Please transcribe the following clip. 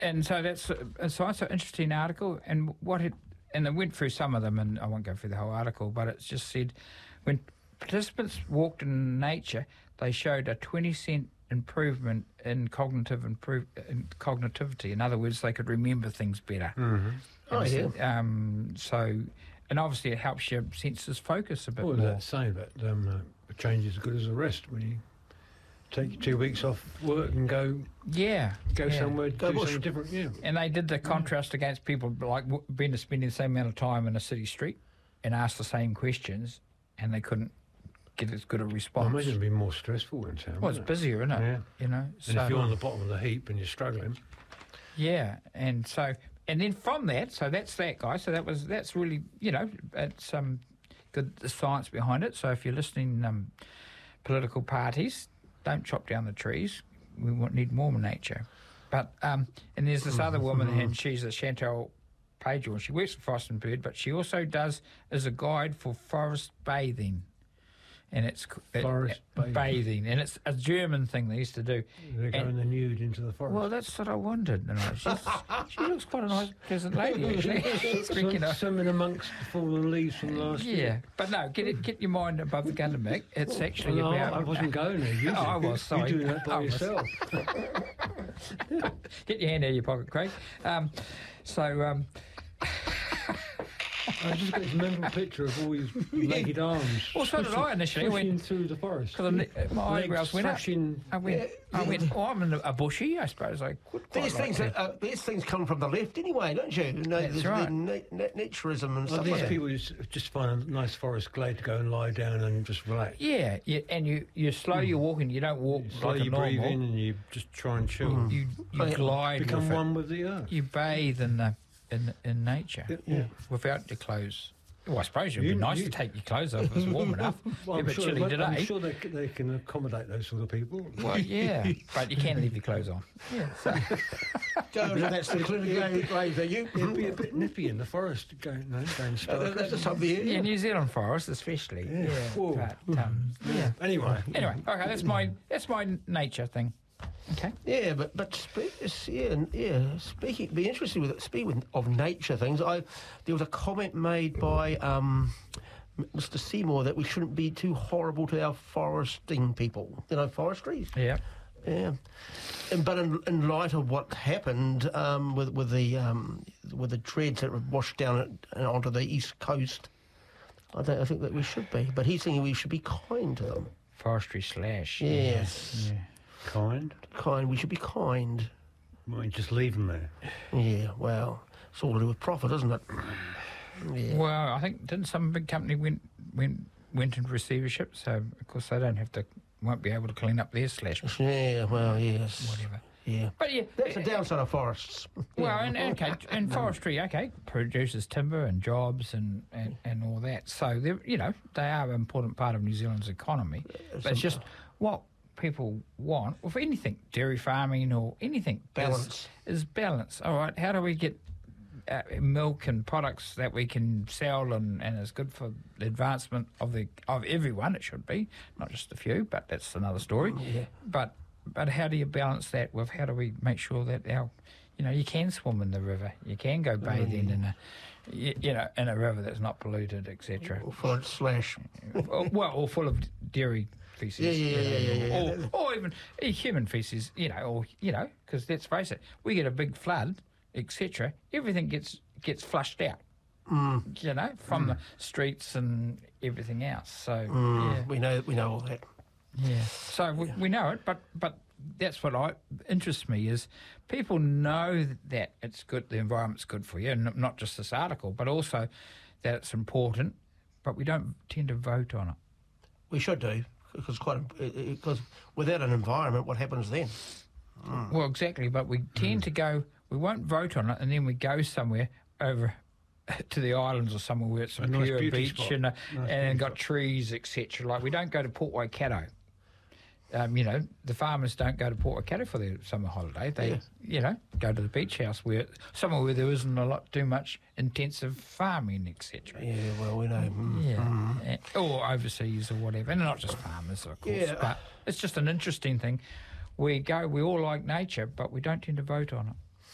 And so that's an interesting article, and and I went through some of them, and I won't go through the whole article, but it just said when participants walked in nature, they showed a 20% improvement in cognitivity. In other words, they could remember things better. Mm-hmm. And obviously it helps your senses focus a bit more. Well, that's saying that a change is as good as a rest. When you take 2 weeks off work and go somewhere, do something different. Yeah. And they did the contrast against people like spending the same amount of time in a city street and asked the same questions, and they couldn't get as good a response. Well, I imagine it'd be more stressful in town. Well, it's busier, isn't it? Yeah. You know. And if you're on the bottom of the heap and you're struggling. Yeah, and then from that, so that's that, guys. So that's really, it's good, the science behind it. So if you're listening, political parties, don't chop down the trees. We need more nature. But and there's this other woman, and she's a Chantal Pagel, and she works for Forest and Bird, but she also does as a guide for forest bathing. And it's forest bathing, and it's a German thing they used to do. They go in the nude into the forest. Well, that's what I wondered. She looks quite a nice, pleasant lady, actually. Swimming amongst the fallen leaves from last year. Yeah, but no, get your mind above the gun, Mick. It's actually about. I wasn't going there. I was. Sorry, you're doing that by yourself. Get your hand out of your pocket, Craig. I just got this mental picture of all his naked arms. Well, so did I initially. Pushing through the forest. Because my eyebrows went up. I went, I'm a bushy, I suppose. These things come from the left anyway, don't you? That's right. Naturism and stuff these like that. people just find a nice forest glade to go and lie down and just relax. Yeah, and you're slow, you're walking, you don't walk slow, like a normal. You breathe in and you just try and chill. You glide. Become one with the earth. You bathe in nature, without your clothes. Well, I suppose it would be nice to take your clothes off if it's warm enough. Well, a bit chilly today. I'm sure they can accommodate those sort of people. Well, yeah, but you can leave your clothes on. Yeah. So. That's the clinical grave there. It'd be a bit nippy in the forest going spark. That's something. Yeah, New Zealand forest especially. Yeah. But, Anyway, okay, that's my nature thing. Okay. Yeah, Be interesting with it. Speaking of nature things, there was a comment made by Mr. Seymour that we shouldn't be too horrible to our foresting people. Forestry. Yeah. Yeah. But in light of what happened with the treads that were washed down onto the east coast, I think that we should be. But he's thinking we should be kind to them. Forestry / Yes. Yeah. Kind. We should be kind. Well, just leave them there. Yeah, well, it's all to do with profit, isn't it? Yeah. Well, I think didn't some big company went into receivership, so of course they won't be able to clean up their slash. Yeah, well, yes. Whatever. Yeah. But yeah, that's the downside of forests. Well, and forestry, produces timber and jobs and all that. So they are an important part of New Zealand's economy. But it's just what people want with anything, dairy farming or anything. Balance. Is balance. All right, how do we get milk and products that we can sell and is good for the advancement of everyone? It should be, not just a few, but that's another story. Yeah. But how do you balance that with how do we make sure that you can swim in the river, you can go bathing in a river that's not polluted, etc. Or full of slash. or full of dairy feces. Yeah. Or even human feces, because let's face it, we get a big flood, etc. Everything gets flushed out, from the streets and everything else. So we know all that. Yeah. So we know it, but that's what interests me is people know that it's good, the environment's good for you, and not just this article, but also that it's important, but we don't tend to vote on it. We should do, because without an environment, what happens then? Well, exactly, but we tend to go, we won't vote on it, and then we go somewhere over to the islands or somewhere where it's a pure beach and got trees, etc. Like, we don't go to Port Waikato. The farmers don't go to Port Waikato for their summer holiday. They, go to the beach house somewhere where there isn't too much intensive farming, etc. Yeah, well, we know. Yeah, or overseas or whatever, and not just farmers, of course. But it's just an interesting thing. We all like nature, but we don't tend to vote on it.